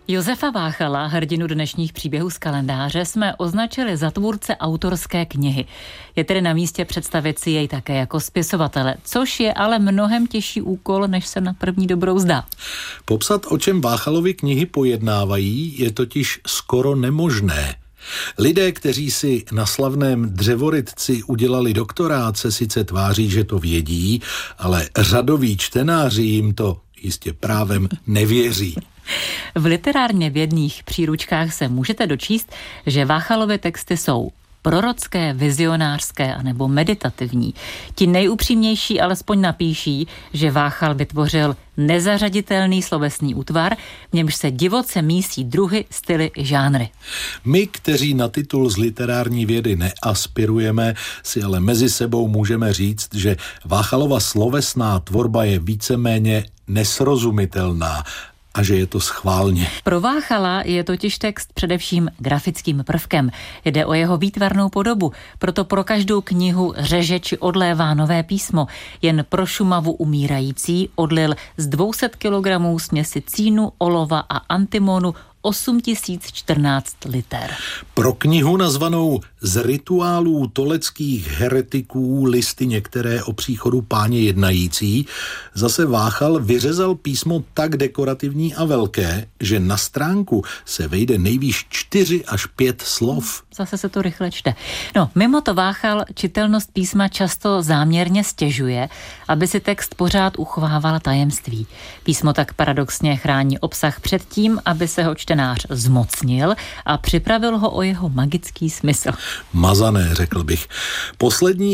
Josefa Váchala, hrdinu dnešních příběhů z kalendáře, jsme označili za tvůrce autorské knihy. Je tedy na místě představit si jej také jako spisovatele, což je ale mnohem těžší úkol, než se na první dobrou zdá. Popsat, o čem Váchalovy knihy pojednávají, je totiž skoro nemožné. Lidé, kteří si na slavném dřevorytci udělali doktorát, se sice tváří, že to vědí, ale řadoví čtenáři jim to jistě právem nevěří. V literárně vědných příručkách se můžete dočíst, že Váchalovy texty jsou prorocké, vizionářské anebo meditativní. Ti nejupřímnější alespoň napíší, že Váchal vytvořil nezařaditelný slovesný útvar, v němž se divoce mísí druhy, styly i žánry. My, kteří na titul z literární vědy neaspirujeme, si ale mezi sebou můžeme říct, že Váchalova slovesná tvorba je víceméně nesrozumitelná a že je to schválně. Pro Váchala je totiž text především grafickým prvkem. Jde o jeho výtvarnou podobu, proto pro každou knihu řeže či odlévá nové písmo. Jen pro Šumavu umírající odlil z 200 kg směsi cínu, olova a antimonu 8014 liter. Pro knihu nazvanou Z rituálů toleckých heretiků listy některé o příchodu Páně jednající zase Váchal vyřezal písmo tak dekorativní a velké, že na stránku se vejde nejvýš 4 až 5 slov. Zase se to rychle čte. No, mimo to Váchal čitelnost písma často záměrně stěžuje, aby si text pořád uchovával tajemství. Písmo tak paradoxně chrání obsah před tím, aby se ho čtenář zmocnil a připravil ho o jeho magický smysl. Mazané, řekl bych. Poslední